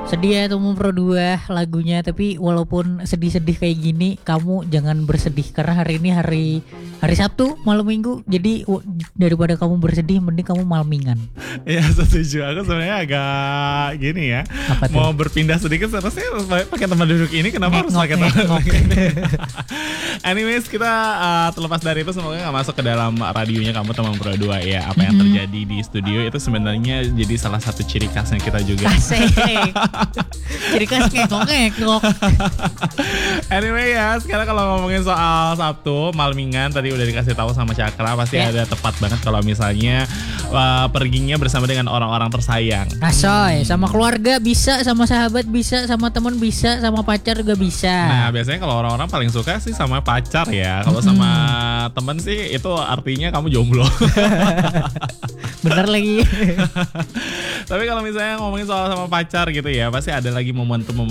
Sedih ya Tomom Pro 2 lagunya, tapi walaupun sedih-sedih kayak gini, kamu jangan bersedih karena hari ini hari Sabtu malam Minggu. Jadi daripada kamu bersedih, mending kamu malmingan. Ya setuju. Aku sebenarnya agak gini ya. Apa tuh? Mau berpindah sedikit, seharusnya harus pakai tempat duduk ini. Kenapa harus pakai tempat Ngek-ngok. duduk ini? Anyways, kita terlepas dari itu, semoga gak masuk ke dalam radionya kamu Tomom Pro 2 ya. Apa yang terjadi di studio itu sebenarnya jadi salah satu ciri khasnya kita juga. Asik. Jadi kan ngekok. Anyway ya, sekarang kalau ngomongin soal Sabtu malmingan, tadi udah dikasih tahu sama Cakra, pasti ada tepat banget kalau misalnya perginya bersama dengan orang-orang tersayang. Asoy, sama keluarga bisa, sama sahabat bisa, sama teman bisa, sama pacar juga bisa. Nah, biasanya kalau orang-orang paling suka sih sama pacar ya. Kalau sama temen sih itu artinya kamu jomblo. Bener lagi. Tapi kalau misalnya ngomongin soal sama pacar gitu ya, pasti ada lagi momentum